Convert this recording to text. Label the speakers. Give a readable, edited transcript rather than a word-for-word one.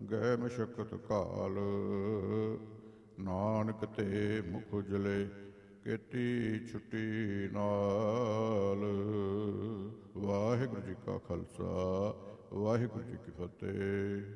Speaker 1: ਗਏ ਮਸ਼ਕਤ ਕਾਲ। ਨਾਨਕ ਤੇ ਮੁਖ ਉਜਲੇ ਕੀਤੀ ਛੁੱਟੀ ਨਾਲ। ਵਾਹਿਗੁਰੂ ਜੀ ਕਾ ਖਾਲਸਾ ਵਾਹਿਗੁਰੂ ਜੀ ਕੀ ਫਤਿਹ।